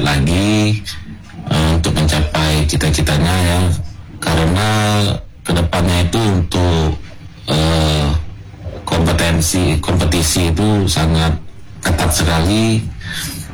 lagi untuk mencapai cita-citanya ya, karena kedepannya itu untuk kompetisi itu sangat ketat sekali.